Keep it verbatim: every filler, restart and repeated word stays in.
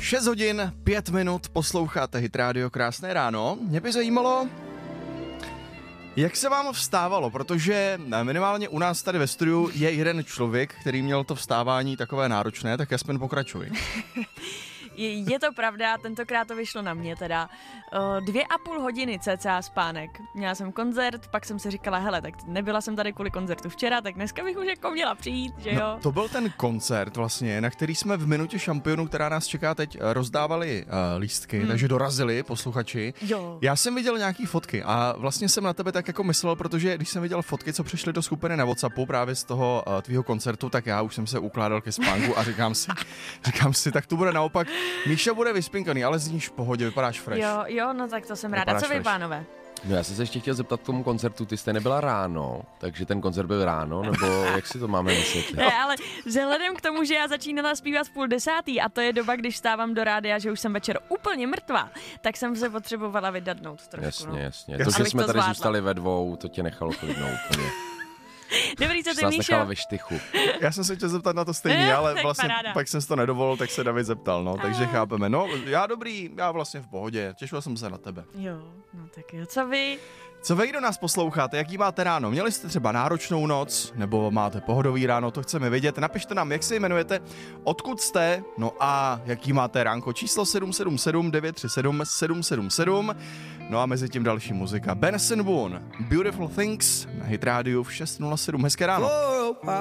šest hodin, pět minut, posloucháte Hit Radio, krásné ráno. Mě by zajímalo, jak se vám vstávalo, protože minimálně u nás tady ve studiu je jeden člověk, který měl to vstávání takové náročné, tak aspoň pokračuj. Je to pravda, tentokrát to vyšlo na mě teda. Dvě a půl hodiny cca spánek. Měla jsem koncert, pak jsem si říkala, hele, tak nebyla jsem tady kvůli koncertu včera, tak dneska bych už jako měla přijít, že jo? No, to byl ten koncert vlastně, na který jsme v Minutě šampionů, která nás čeká teď, rozdávali uh, lístky, hmm. takže dorazili posluchači. Jo. Já jsem viděl nějaký fotky a vlastně jsem na tebe tak jako myslel, protože když jsem viděl fotky, co přišly do skupiny na WhatsAppu právě z toho uh, tvýho koncertu, tak já už jsem se ukládal ke spánku a říkám si, říkám si, tak to bude naopak. Míša bude vyspinkaný, ale zníš v pohodě, vypadáš fresh. Jo, jo, no tak to jsem ráda. Co vy, pánové? No já jsem se ještě chtěl zeptat k tomu koncertu, ty jste nebyla ráno, takže ten koncert byl ráno, nebo jak si to máme myslet? Ne, ale vzhledem k tomu, že já začínala zpívat v půl desátý a to je doba, když stávám do rádia, že už jsem večer úplně mrtvá, tak jsem se potřebovala vydadnout trošku. Jasně, no. jasně. To, že jsme to tady zvládla. zůstali ve dvou, to tě nechalo klidnout. Dobrý, co ty, nás Míšo? nechala ve štychu. Já jsem se chtěl zeptat na to stejný, Ne, ale tak vlastně paráda. pak jsem si to nedovolil, tak se David zeptal, no, takže chápeme. No, já dobrý, já vlastně v pohodě, těšil jsem se na tebe. Jo, no tak jo, co vy? Co vy, kdo nás posloucháte, jaký máte ráno? Měli jste třeba náročnou noc, nebo máte pohodový ráno, to chceme vědět. Napište nám, jak se jmenujete, odkud jste, no a jaký máte ránko. Číslo sedm sedm sedm devět tři sedm sedm sedm sedm. No a mezi tím další muzika. Benson Boone, Beautiful Things, na Hit Radio v šest nula sedm. Hezké ráno.